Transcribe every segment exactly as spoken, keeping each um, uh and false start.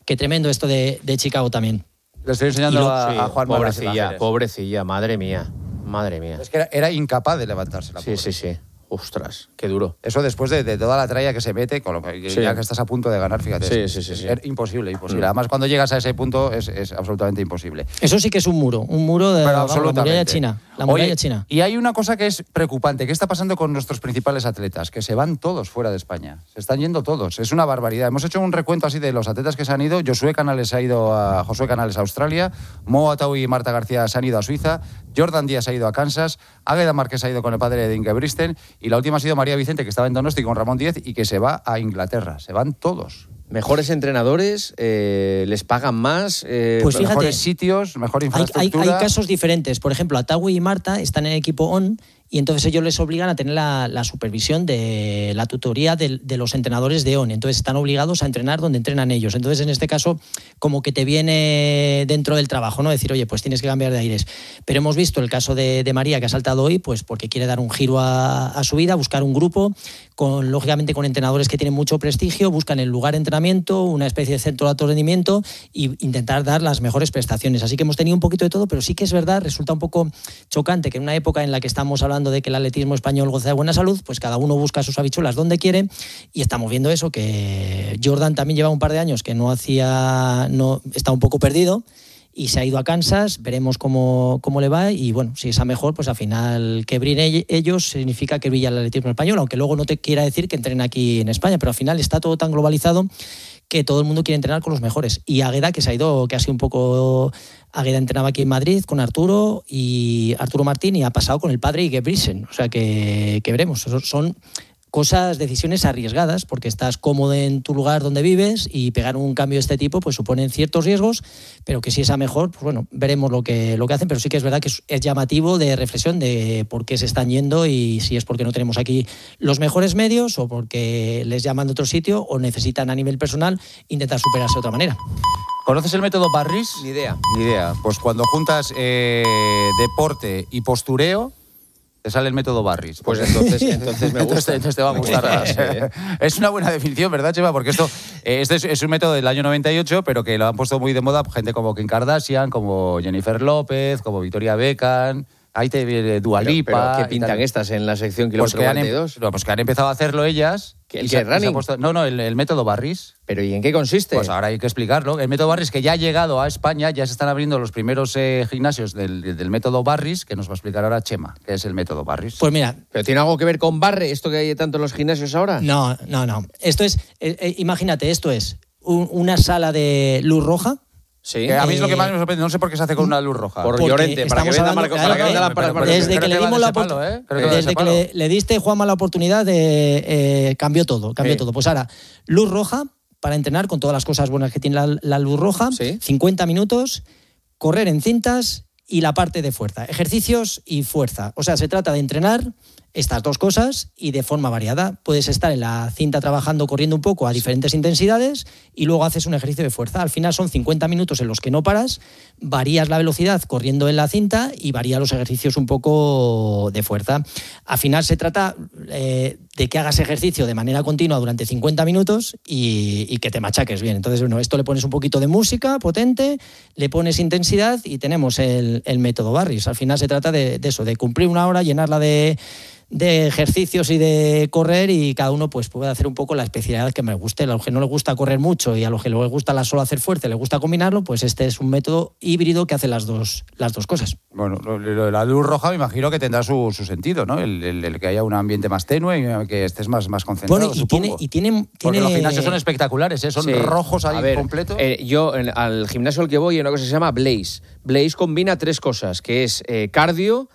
que tremendo esto de, de Chicago también. Le estoy enseñando lo, a, sí, a Juan pobrecilla, pobrecilla, madre mía, madre mía. Es que era, era incapaz de levantarse la Sí, pobre. sí, sí. Ostras, qué duro. Eso después de, de toda la tralla que se mete, con lo que, Sí. ya que estás a punto de ganar, fíjate. Sí, es, sí, sí, es, sí. es imposible, imposible. Mm. Además, cuando llegas a ese punto es, es absolutamente imposible. Eso sí que es un muro, un muro de Pero vamos, la absolutamente. muralla china. La muralla Oye, china. Y hay una cosa que es preocupante. ¿Qué está pasando con nuestros principales atletas? Que se van todos fuera de España. Se están yendo todos. Es una barbaridad. Hemos hecho un recuento así de los atletas que se han ido. Josué Canales ha ido a Josué Canales a Australia. Mo Atau y Marta García se han ido a Suiza. Jordan Díaz ha ido a Kansas. Águeda Márquez ha ido con el padre de Ingebrigtsen. Y la última ha sido María Vicente, que estaba en Donosti con Ramón Díez y que se va a Inglaterra. Se van todos. Mejores entrenadores, eh, les pagan más. Eh, Pues fíjate, mejores sitios, mejor Hay, hay, infraestructura. hay casos diferentes. Por ejemplo, Atawi y Marta están en el equipo O N y entonces ellos les obligan a tener la, la supervisión de la tutoría de, de los entrenadores de O N. Entonces están obligados a entrenar donde entrenan ellos. Entonces, en este caso, como que te viene dentro del trabajo, ¿no? Decir, oye, pues tienes que cambiar de aires. Pero hemos visto el caso de, de María, que ha saltado hoy, pues porque quiere dar un giro a, a su vida, buscar un grupo, con lógicamente con entrenadores que tienen mucho prestigio, buscan el lugar de entrenamiento, una especie de centro de alto rendimiento e intentar dar las mejores prestaciones. Así que hemos tenido un poquito de todo, pero sí que es verdad, resulta un poco chocante que en una época en la que estamos hablando de que el atletismo español goza de buena salud, pues cada uno busca sus habichuelas donde quiere y estamos viendo eso, que Jordan también lleva un par de años que no hacía, no está un poco perdido y se ha ido a Kansas, veremos cómo, cómo le va y bueno, si es a mejor, pues al final que brillen ellos significa que brilla el atletismo español, aunque luego no te quiera decir que entrenen aquí en España, pero al final está todo tan globalizado que todo el mundo quiere entrenar con los mejores. Y Águeda, que se ha ido, que ha sido un poco... Águeda entrenaba aquí en Madrid con Arturo y Arturo Martín y ha pasado con el padre Ingebrigtsen. O sea que, que veremos. Son cosas, decisiones arriesgadas, porque estás cómodo en tu lugar donde vives y pegar un cambio de este tipo pues suponen ciertos riesgos, pero que si es a mejor, pues bueno, veremos lo que, lo que hacen, pero sí que es verdad que es, es llamativo de reflexión de por qué se están yendo y si es porque no tenemos aquí los mejores medios o porque les llaman de otro sitio o necesitan a nivel personal intentar superarse de otra manera. ¿Conoces el método Barris? Ni idea. Ni idea. Pues cuando juntas eh, deporte y postureo, te sale el método Barris. Pues entonces, entonces me gusta. Entonces, entonces te va a gustar más. Sí, ¿eh? Es una buena definición, ¿verdad, Chema? Porque esto eh, este es, es un método del año noventa y ocho, pero que lo han puesto muy de moda gente como Kim Kardashian, como Jennifer López, como Victoria Beckham. Ahí te viene Dua Lipa. Pero, pero ¿qué pintan estas en la sección kilómetro pues cuarenta y dos? Han, no, pues que han empezado a hacerlo ellas. ¿El y que se, running? se ha puesto, no, no, el, el método Barris. ¿Pero y en qué consiste? Pues ahora hay que explicarlo. El método Barris, que ya ha llegado a España, ya se están abriendo los primeros eh, gimnasios del, del método Barris, que nos va a explicar ahora Chema, que es el método Barris. Pues mira... ¿Pero tiene algo que ver con barre, esto que hay tanto en los gimnasios ahora? No, no, no. Esto es, eh, eh, imagínate, esto es un, una sala de luz roja. Sí. Que a mí Eh, es lo que más me sorprende, no sé por qué se hace con una luz roja. Por Porque Llorente, para que estamos venda hablando- Marco, para que claro, venda eh, la para, para- Desde creo que le que va dimos de la ese palo, opor- ¿eh? Creo que va de desde ese que palo. le, le diste, Juanma, la oportunidad, de, eh, cambió todo, cambió Sí. todo. Pues ahora, luz roja para entrenar con todas las cosas buenas que tiene la, la luz roja, Sí. cincuenta minutos, correr en cintas y la parte de fuerza, ejercicios y fuerza. O sea, se trata de entrenar estas dos cosas y de forma variada. Puedes estar en la cinta trabajando, corriendo un poco a diferentes intensidades y luego haces un ejercicio de fuerza. Al final son cincuenta minutos en los que no paras, varías la velocidad corriendo en la cinta y varías los ejercicios un poco de fuerza. Al final se trata eh, de que hagas ejercicio de manera continua durante cincuenta minutos y, y que te machaques bien. Entonces, bueno, esto le pones un poquito de música potente, le pones intensidad y tenemos el, el método Barris. Al final se trata de, de eso, de cumplir una hora, llenarla de... de ejercicios y de correr y cada uno pues puede hacer un poco la especialidad que me guste. A los que no les gusta correr mucho y a los que les gusta la solo hacer fuerte, les gusta combinarlo, pues este es un método híbrido que hace las dos, las dos cosas. Bueno, lo, lo de la luz roja me imagino que tendrá su, su sentido, ¿no? El, el, el que haya un ambiente más tenue y que estés más, más concentrado, Bueno, y supongo. tiene, y tiene, Porque tiene... los gimnasios son espectaculares, ¿eh? Son Sí. rojos ahí A ver, completos. eh, yo en- al gimnasio al que voy hay una cosa que se llama Blaze. Blaze combina tres cosas, que es eh, cardio,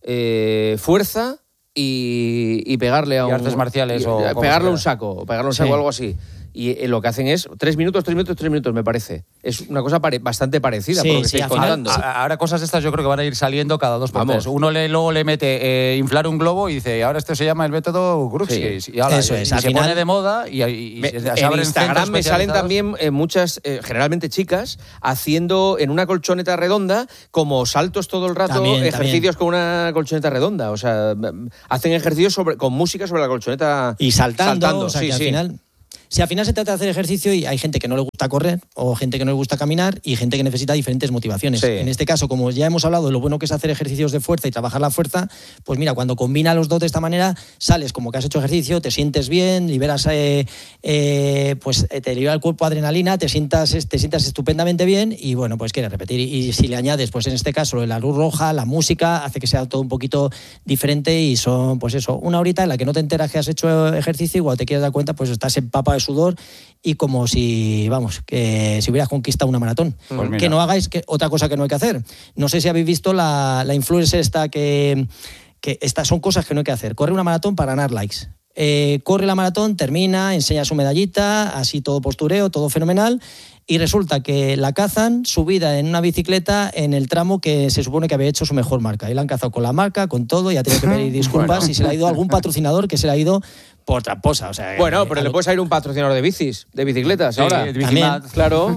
eh, fuerza y, y pegarle a Y un... artes marciales y- o como pegarle se un quiera. saco, pegarle un saco Sí. o algo así. Y eh, lo que hacen es tres minutos, tres minutos, tres minutos, me parece. Es una cosa pare- bastante parecida Sí, por lo que sí, estáis al final- contando. A- Ahora cosas de estas yo creo que van a ir saliendo cada dos por Vamos. tres. Uno le, luego le mete eh, inflar un globo y dice, ahora esto se llama el método Gruxi. Sí. Y, ala, Eso y- es, y al se final- pone de moda y, y- y Me- se, se en abren Instagram centros me salen especializados. también eh, muchas, eh, generalmente chicas, haciendo en una colchoneta redonda como saltos todo el rato, También, ejercicios con una colchoneta redonda. O sea, mm, hacen ejercicios sobre, con música sobre la colchoneta Y saltando, o sea, sí, que al sí. final... Si al final se trata de hacer ejercicio y hay gente que no le gusta correr o gente que no le gusta caminar y gente que necesita diferentes motivaciones. Sí. En este caso, como ya hemos hablado de lo bueno que es hacer ejercicios de fuerza y trabajar la fuerza, pues mira, cuando combina los dos de esta manera, sales como que has hecho ejercicio, te sientes bien, liberas, eh, eh, pues te libera el cuerpo adrenalina, te sientas, te sientas estupendamente bien y bueno, pues quieres repetir. Y, y si le añades, pues en este caso, la luz roja, la música, hace que sea todo un poquito diferente y son, pues eso, una horita en la que no te enteras que has hecho ejercicio y cuando te quieres dar cuenta, pues estás empapado de sudor y como si, vamos, que si hubieras conquistado una maratón. Pues que no hagáis que, otra cosa que no hay que hacer. No sé si habéis visto la, la influencer esta que, que estas son cosas que no hay que hacer. Corre una maratón para ganar likes. Eh, corre la maratón, termina, enseña su medallita, así todo postureo, todo fenomenal. Y resulta que la cazan subida en una bicicleta en el tramo que se supone que había hecho su mejor marca. Y la han cazado con la marca, con todo, y ha tenido que pedir disculpas. Bueno. Y se le ha ido algún patrocinador que se le ha ido por tramposa. O sea, bueno, eh, pero le puedes ir un patrocinador de bicis, de bicicletas, sí, ahora. de También. Claro.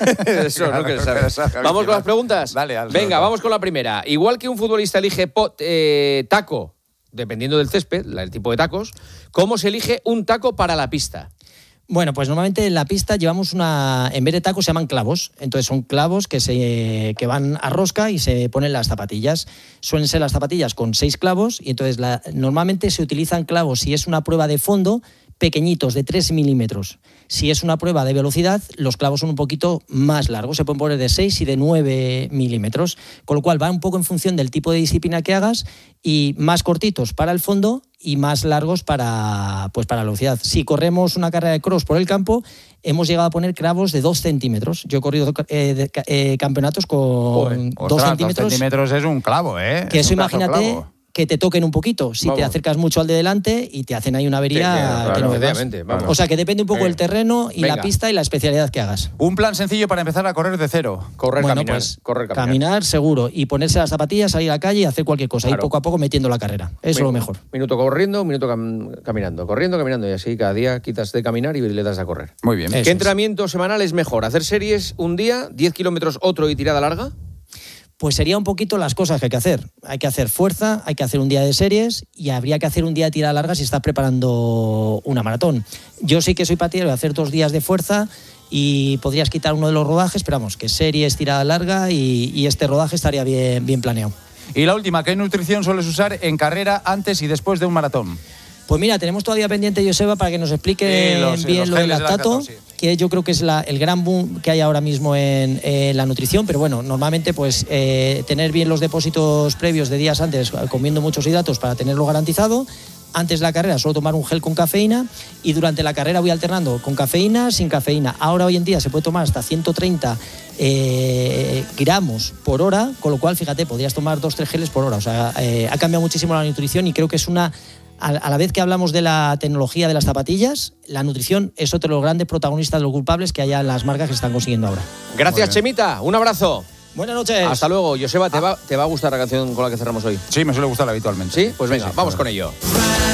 Eso es lo que sabes. Vamos con las preguntas. Dale, al Venga, otro. vamos con la primera. Igual que un futbolista elige pot, eh, taco, dependiendo del césped, el tipo de tacos, ¿cómo se elige un taco para la pista? Bueno, pues normalmente en la pista llevamos una, en vez de tacos se llaman clavos, entonces son clavos que se que van a rosca y se ponen las zapatillas. Suelen ser las zapatillas con seis clavos y entonces la, normalmente se utilizan clavos si es una prueba de fondo pequeñitos de tres milímetros. Si es una prueba de velocidad, los clavos son un poquito más largos, se pueden poner de seis y de nueve milímetros, con lo cual va un poco en función del tipo de disciplina que hagas y más cortitos para el fondo y más largos para, pues para la velocidad. Si corremos una carrera de cross por el campo, hemos llegado a poner clavos de dos centímetros. Yo he corrido eh, de, eh, campeonatos con Joder, dos ostras, centímetros. Dos centímetros es un clavo, ¿eh? Que es eso un pedazo de imagínate clavo. que te toquen un poquito. Si Vamos. te acercas mucho al de delante y te hacen ahí una avería Sí, claro, que no veas. efectivamente, vamos. O sea que depende un poco Venga. del terreno y Venga. la pista y la especialidad que hagas. Un plan sencillo para empezar a correr de cero. Correr, Bueno, caminar. pues correr, caminar. caminar seguro y ponerse las zapatillas, salir a la calle y hacer cualquier cosa. Claro. Y poco a poco metiendo la carrera. Eso es lo mejor. Minuto corriendo, minuto cam- caminando. Corriendo, caminando. Y así cada día quitas de caminar y le das a correr. Muy bien. Eso ¿Qué es. entrenamiento semanal es mejor? ¿Hacer series un día, diez kilómetros otro y tirada larga? Pues sería un poquito las cosas que hay que hacer. Hay que hacer fuerza, hay que hacer un día de series y habría que hacer un día de tirada larga si estás preparando una maratón. Yo sí que soy partidario de hacer dos días de fuerza y podrías quitar uno de los rodajes, pero vamos, que series, tirada larga y, y este rodaje estaría bien, bien planeado. Y la última, ¿qué nutrición sueles usar en carrera antes y después de un maratón? Pues mira, tenemos todavía pendiente Joseba para que nos explique Sí, los- bien los lo del geles de lactato, lactato, sí. que yo creo que es la, el gran boom que hay ahora mismo en, en la nutrición, pero bueno, normalmente pues eh, tener bien los depósitos previos de días antes, comiendo muchos hidratos para tenerlo garantizado. Antes de la carrera solo tomar un gel con cafeína y durante la carrera voy alternando con cafeína, sin cafeína. Ahora hoy en día se puede tomar hasta ciento treinta eh, gramos por hora, con lo cual, fíjate, podrías tomar dos, tres geles por hora. O sea, eh, ha cambiado muchísimo la nutrición y creo que es una... A la vez que hablamos de la tecnología de las zapatillas, la nutrición es otro de los grandes protagonistas de los culpables que hay en las marcas que están consiguiendo ahora. Gracias, Chemita. Un abrazo. Buenas noches. Hasta luego. Joseba, ¿te va, te va a gustar la canción con la que cerramos hoy? Sí, me suele gustar habitualmente. ¿Sí? Pues venga, sí, vamos claro. con ello.